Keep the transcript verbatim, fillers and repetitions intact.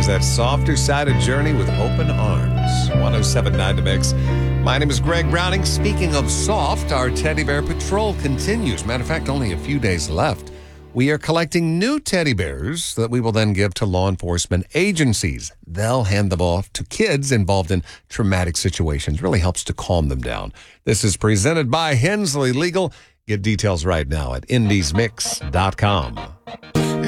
Here's that softer side of Journey with Open Arms. one oh seven point nine The Mix. My name is Greg Browning. Speaking of soft, our teddy bear patrol continues. Matter of fact, only a few days left. We are collecting new teddy bears that we will then give to law enforcement agencies. They'll hand them off to kids involved in traumatic situations. Really helps to calm them down. This is presented by Hensley Legal. Get details right now at indies mix dot com.